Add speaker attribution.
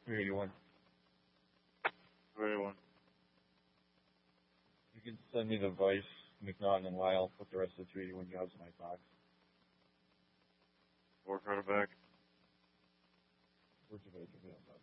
Speaker 1: 381.
Speaker 2: 381.
Speaker 1: You can send me the Vice, McNaughton, and Lyle. Put the rest of the 381 jobs in my box.
Speaker 2: Work right back.
Speaker 1: Where's the